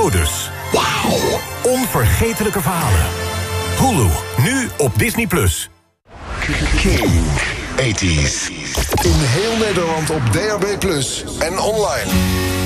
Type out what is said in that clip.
Dus. Wauw. Onvergetelijke verhalen. Hulu, nu op Disney+. King 80s. In heel Nederland op DAB+ en online.